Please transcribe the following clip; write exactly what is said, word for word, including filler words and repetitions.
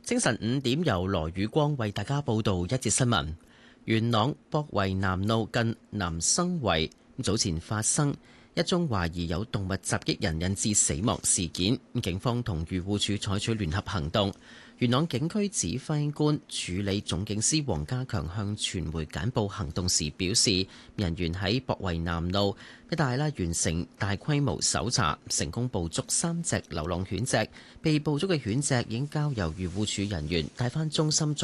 清晨五點由羅宇光為大家報道一節新聞。元朗博圍南路近南生圍早前發生一宗懷疑有動物襲擊人引致死亡事件，警方同漁護署採取聯合行動。元朗警區指揮官處理總警司黃家強向傳媒簡報行動時表示，人員喺博圍南路一帶啦完成大規模搜查，成功捕捉三隻流浪犬隻。被捕捉嘅犬隻已經交由漁護署人員帶返中心。